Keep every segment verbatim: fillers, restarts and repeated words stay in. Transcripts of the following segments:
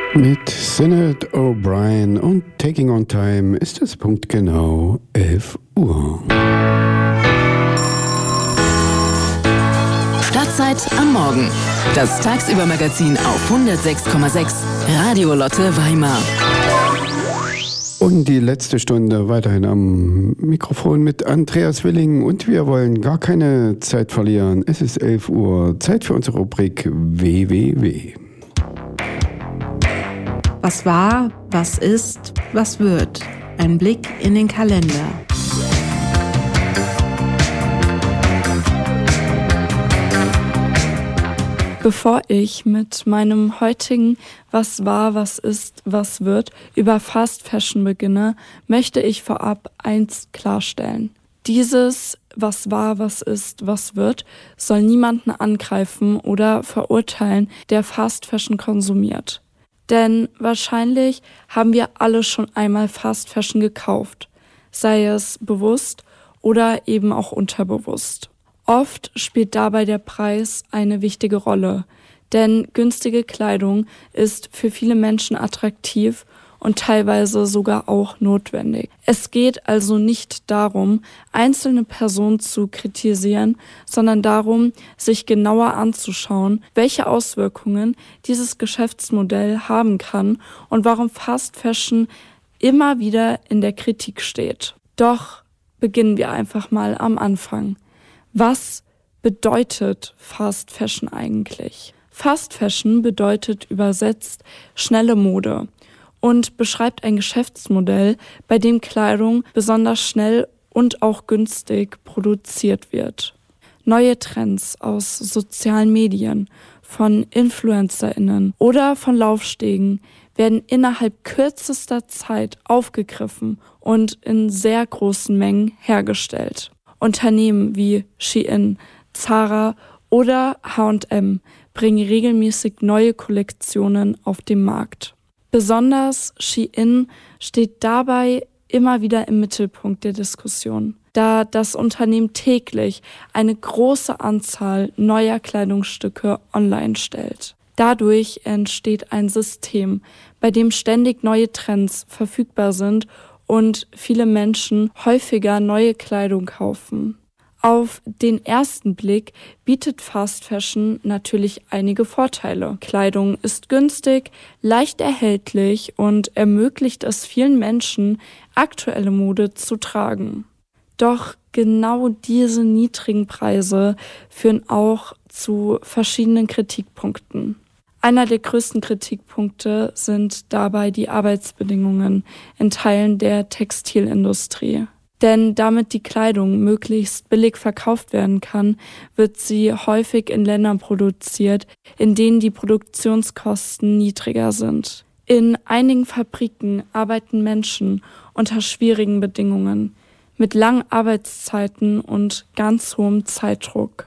Mit Sinead O'Brien und Taking on Time ist es punktgenau elf Uhr. Stadtzeit am Morgen. Das Tagsübermagazin auf hundertsechs Komma sechs Radio Lotte Weimar. Und die letzte Stunde weiterhin am Mikrofon mit Andreas Willing und wir wollen gar keine Zeit verlieren. Es ist elf Uhr, Zeit für unsere Rubrik W W W. Was war, was ist, was wird? Ein Blick in den Kalender. Bevor ich mit meinem heutigen Was war, was ist, was wird über Fast Fashion beginne, möchte ich vorab eins klarstellen. Dieses Was war, was ist, was wird soll niemanden angreifen oder verurteilen, der Fast Fashion konsumiert. Denn wahrscheinlich haben wir alle schon einmal Fast Fashion gekauft, sei es bewusst oder eben auch unterbewusst. Oft spielt dabei der Preis eine wichtige Rolle, denn günstige Kleidung ist für viele Menschen attraktiv und teilweise sogar auch notwendig. Es geht also nicht darum, einzelne Personen zu kritisieren, sondern darum, sich genauer anzuschauen, welche Auswirkungen dieses Geschäftsmodell haben kann und warum Fast Fashion immer wieder in der Kritik steht. Doch beginnen wir einfach mal am Anfang. Was bedeutet Fast Fashion eigentlich? Fast Fashion bedeutet übersetzt schnelle Mode und beschreibt ein Geschäftsmodell, bei dem Kleidung besonders schnell und auch günstig produziert wird. Neue Trends aus sozialen Medien, von InfluencerInnen oder von Laufstegen werden innerhalb kürzester Zeit aufgegriffen und in sehr großen Mengen hergestellt. Unternehmen wie Shein, Zara oder H und M bringen regelmäßig neue Kollektionen auf den Markt. Besonders Shein steht dabei immer wieder im Mittelpunkt der Diskussion, da das Unternehmen täglich eine große Anzahl neuer Kleidungsstücke online stellt. Dadurch entsteht ein System, bei dem ständig neue Trends verfügbar sind und viele Menschen häufiger neue Kleidung kaufen. Auf den ersten Blick bietet Fast Fashion natürlich einige Vorteile. Kleidung ist günstig, leicht erhältlich und ermöglicht es vielen Menschen, aktuelle Mode zu tragen. Doch genau diese niedrigen Preise führen auch zu verschiedenen Kritikpunkten. Einer der größten Kritikpunkte sind dabei die Arbeitsbedingungen in Teilen der Textilindustrie. Denn damit die Kleidung möglichst billig verkauft werden kann, wird sie häufig in Ländern produziert, in denen die Produktionskosten niedriger sind. In einigen Fabriken arbeiten Menschen unter schwierigen Bedingungen, mit langen Arbeitszeiten und ganz hohem Zeitdruck.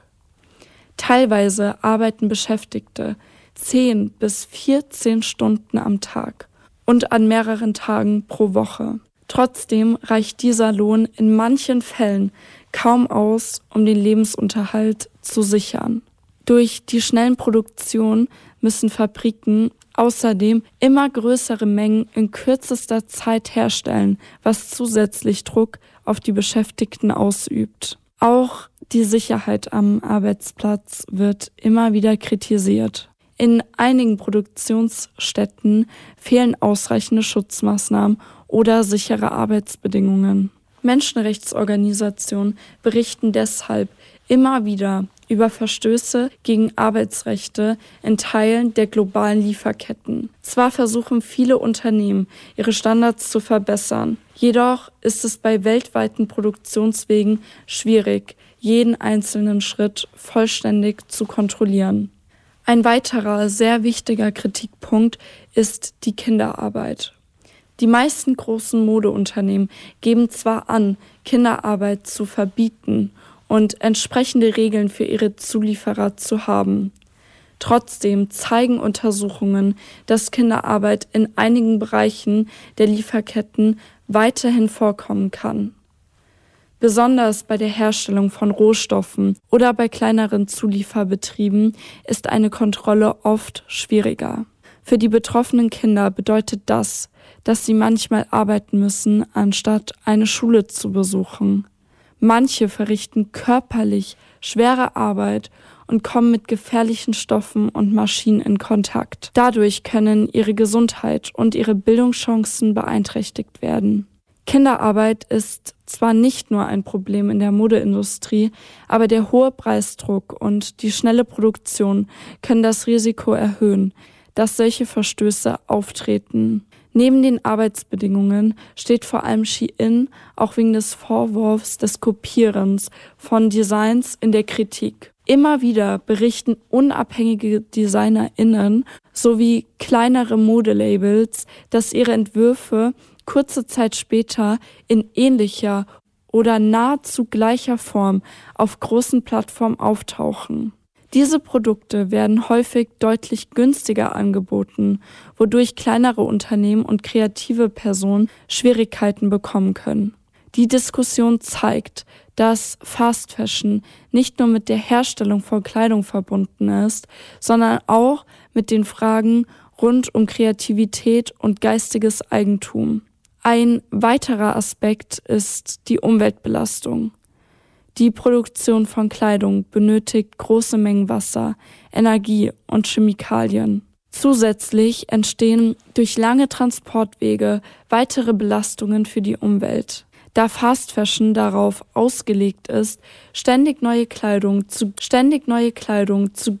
Teilweise arbeiten Beschäftigte zehn bis vierzehn Stunden am Tag und an mehreren Tagen pro Woche. Trotzdem reicht dieser Lohn in manchen Fällen kaum aus, um den Lebensunterhalt zu sichern. Durch die schnellen Produktionen müssen Fabriken außerdem immer größere Mengen in kürzester Zeit herstellen, was zusätzlich Druck auf die Beschäftigten ausübt. Auch die Sicherheit am Arbeitsplatz wird immer wieder kritisiert. In einigen Produktionsstätten fehlen ausreichende Schutzmaßnahmen oder sichere Arbeitsbedingungen. Menschenrechtsorganisationen berichten deshalb immer wieder über Verstöße gegen Arbeitsrechte in Teilen der globalen Lieferketten. Zwar versuchen viele Unternehmen, ihre Standards zu verbessern, jedoch ist es bei weltweiten Produktionswegen schwierig, jeden einzelnen Schritt vollständig zu kontrollieren. Ein weiterer sehr wichtiger Kritikpunkt ist die Kinderarbeit. Die meisten großen Modeunternehmen geben zwar an, Kinderarbeit zu verbieten und entsprechende Regeln für ihre Zulieferer zu haben. Trotzdem zeigen Untersuchungen, dass Kinderarbeit in einigen Bereichen der Lieferketten weiterhin vorkommen kann. Besonders bei der Herstellung von Rohstoffen oder bei kleineren Zulieferbetrieben ist eine Kontrolle oft schwieriger. Für die betroffenen Kinder bedeutet das, dass sie manchmal arbeiten müssen, anstatt eine Schule zu besuchen. Manche verrichten körperlich schwere Arbeit und kommen mit gefährlichen Stoffen und Maschinen in Kontakt. Dadurch können ihre Gesundheit und ihre Bildungschancen beeinträchtigt werden. Kinderarbeit ist zwar nicht nur ein Problem in der Modeindustrie, aber der hohe Preisdruck und die schnelle Produktion können das Risiko erhöhen, dass solche Verstöße auftreten. Neben den Arbeitsbedingungen steht vor allem Shein auch wegen des Vorwurfs des Kopierens von Designs in der Kritik. Immer wieder berichten unabhängige DesignerInnen sowie kleinere Modelabels, dass ihre Entwürfe kurze Zeit später in ähnlicher oder nahezu gleicher Form auf großen Plattformen auftauchen. Diese Produkte werden häufig deutlich günstiger angeboten, wodurch kleinere Unternehmen und kreative Personen Schwierigkeiten bekommen können. Die Diskussion zeigt, dass Fast Fashion nicht nur mit der Herstellung von Kleidung verbunden ist, sondern auch mit den Fragen rund um Kreativität und geistiges Eigentum. Ein weiterer Aspekt ist die Umweltbelastung. Die Produktion von Kleidung benötigt große Mengen Wasser, Energie und Chemikalien. Zusätzlich entstehen durch lange Transportwege weitere Belastungen für die Umwelt. Da Fast Fashion darauf ausgelegt ist, ständig neue Kleidung zu, ständig neue Kleidung zu